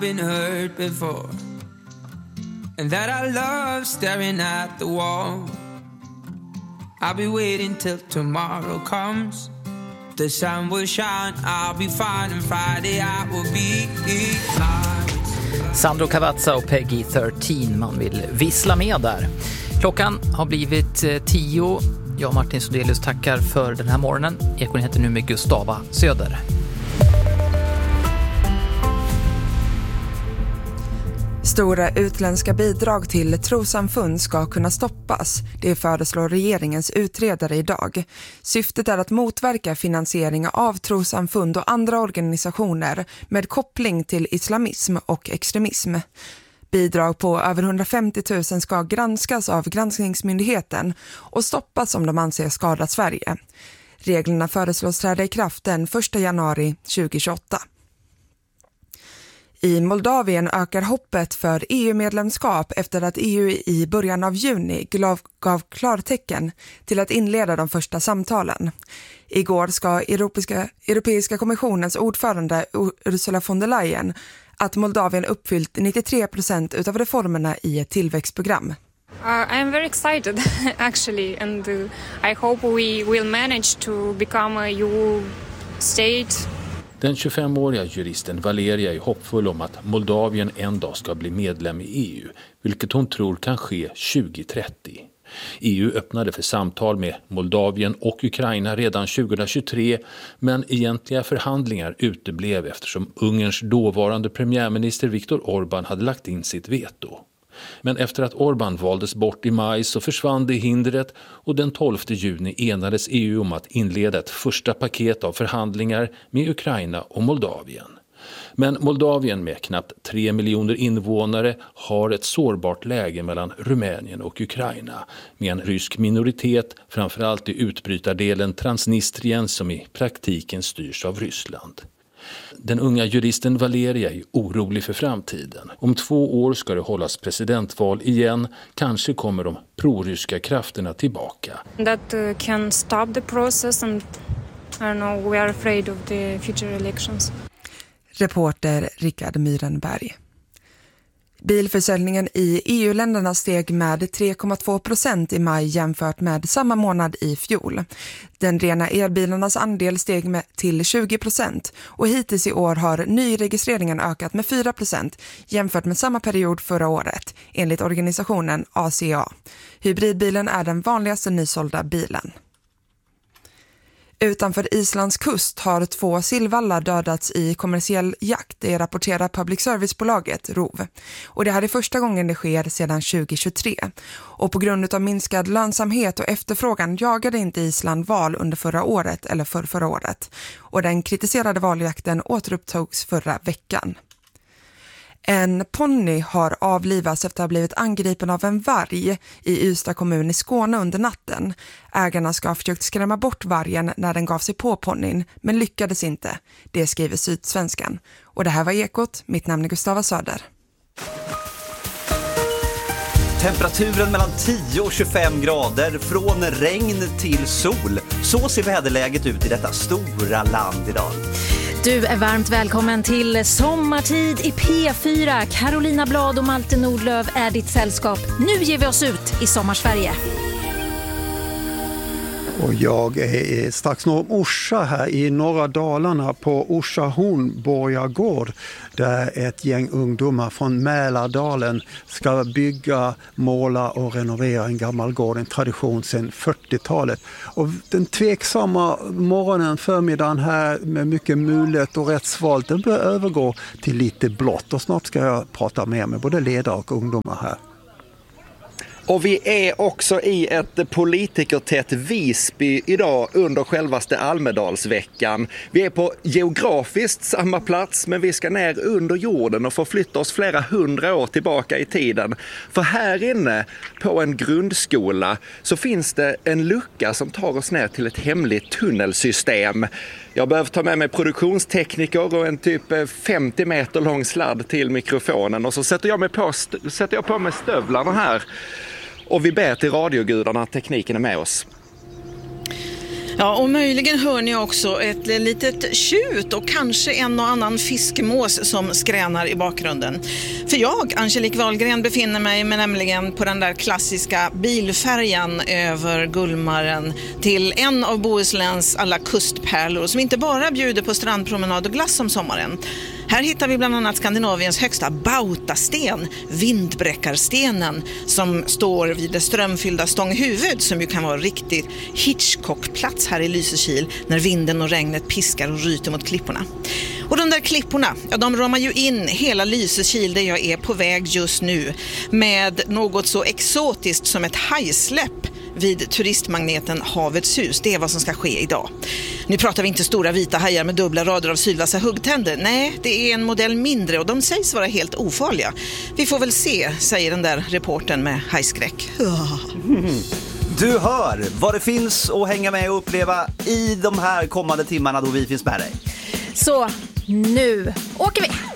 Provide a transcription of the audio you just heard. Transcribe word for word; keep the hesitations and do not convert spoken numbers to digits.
Been hurt before, and that I love staring at the wall. I'll be waiting till tomorrow comes. The sun will shine, I'll be fine, and Friday I will be high. Sandro Cavazza och Peggy tretton, man vill vissla med där. Klockan har blivit tio. Jag, Martin Sodelius, tackar för den här morgonen. Ekon heter nu med Gustava Söder. Stora utländska bidrag till trossamfund ska kunna stoppas. Det föreslår regeringens utredare idag. Syftet är att motverka finansiering av trossamfund och andra organisationer med koppling till islamism och extremism. Bidrag på över hundrafemtio tusen ska granskas av granskningsmyndigheten och stoppas om de anser skada Sverige. Reglerna föreslås träda i kraft den första januari tjugohundratjugoåtta. I Moldavien ökar hoppet för E U-medlemskap efter att E U i början av juni gav klartecken till att inleda de första samtalen. Igår ska Europeiska, Europeiska kommissionens ordförande Ursula von der Leyen att Moldavien uppfyllt nittiotre procent utav reformerna i ett tillväxtprogram. Uh, I'm very excited actually, and uh, I hope we will manage to become a E U state. Den tjugofemåriga juristen Valeria är hoppfull om att Moldavien en dag ska bli medlem i E U, vilket hon tror kan ske tjugohundratrettio. E U öppnade för samtal med Moldavien och Ukraina redan tjugohundratjugotre, men egentliga förhandlingar uteblev eftersom Ungerns dåvarande premiärminister Viktor Orbán hade lagt in sitt veto. Men efter att Orbán valdes bort i maj så försvann det hindret, och den tolfte juni enades E U om att inleda ett första paket av förhandlingar med Ukraina och Moldavien. Men Moldavien med knappt tre miljoner invånare har ett sårbart läge mellan Rumänien och Ukraina med en rysk minoritet, framförallt i utbrytardelen Transnistrien som i praktiken styrs av Ryssland. Den unga juristen Valeria är orolig för framtiden. Om två år ska det hållas presidentval igen. Kanske kommer de proryska krafterna tillbaka. That uh, can stop the process, and I don't know, we are afraid of the future elections. Reporter Rickard Myrenberg. Bilförsäljningen i E U-länderna steg med tre komma två procent i maj jämfört med samma månad i fjol. Den rena elbilarnas andel steg med till tjugo procent, och hittills i år har nyregistreringen ökat med fyra procent jämfört med samma period förra året, enligt organisationen A C A. Hybridbilen är den vanligaste nysålda bilen. Utanför Islands kust har två sillvallar dödats i kommersiell jakt, det rapporterar public service-bolaget R O V. Och det här är första gången det sker sedan tjugohundratjugotre. Och på grund av minskad lönsamhet och efterfrågan jagade inte Island val under förra året eller för förra året. Och den kritiserade valjakten återupptogs förra veckan. En ponny har avlivats efter att ha blivit angripen av en varg i Ystad kommun i Skåne under natten. Ägarna ska ha försökt skrämma bort vargen när den gav sig på ponnyn, men lyckades inte. Det skriver Sydsvenskan. Och det här var Ekot. Mitt namn är Gustava Söder. Temperaturen mellan tio och tjugofem grader, från regn till sol. Så ser väderläget ut i detta stora land idag. Du är varmt välkommen till Sommartid i P fyra. Carolina Blad och Malte Nordlöv är ditt sällskap. Nu ger vi oss ut i Sommarsverige. Och jag är strax norr om Orsa här i norra Dalarna på Orsa Hornborgagård, där ett gäng ungdomar från Mälardalen ska bygga, måla och renovera en gammal gård, en tradition sedan fyrtiotalet. Och den tveksamma morgonen, förmiddagen här med mycket mulet och rätt svalt, den börjar övergå till lite blått, och snart ska jag prata mer med både ledare och ungdomar här. Och vi är också i ett politikertätt Visby idag under självaste Almedalsveckan. Vi är på geografiskt samma plats, men vi ska ner under jorden och förflytta oss flera hundra år tillbaka i tiden. För här inne på en grundskola så finns det en lucka som tar oss ner till ett hemligt tunnelsystem. Jag behöver ta med mig produktionstekniker och en typ femtio meter lång sladd till mikrofonen, och så sätter jag, mig på, sätter jag på mig stövlarna här. Och vi ber till radiogudarna att tekniken är med oss. Ja, och möjligen hör ni också ett litet tjut och kanske en och annan fiskmås som skränar i bakgrunden. För jag, Angelique Wahlgren, befinner mig med nämligen på den där klassiska bilfärjan över Gullmaren till en av Bohusläns alla kustpärlor som inte bara bjuder på strandpromenad och glass om sommaren. Här hittar vi bland annat Skandinaviens högsta bautasten, Vindbräckarstenen, som står vid det strömfyllda Stånghuvud, som ju kan vara riktigt Hitchcock-plats här i Lysekil när vinden och regnet piskar och ryter mot klipporna. Och de där klipporna, ja, de ramar ju in hela Lysekil där jag är på väg just nu med något så exotiskt som ett hajsläpp vid turistmagneten Havets hus. Det är vad som ska ske idag. Nu pratar vi inte stora vita hajar med dubbla rader av sylvassa huggtänder. Nej, det är en modell mindre och de sägs vara helt ofarliga. Vi får väl se, säger den där reportern med hajskräck. Du hör vad det finns att hänga med och uppleva i de här kommande timmarna då vi finns med dig. Så, nu åker vi!